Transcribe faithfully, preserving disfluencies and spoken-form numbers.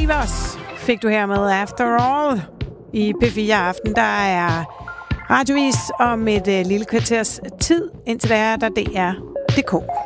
Rivers fik du her med After All i P fire Aften. Der er radiovis om et uh, lille kvarters tid, indtil der er der D R punktum D K.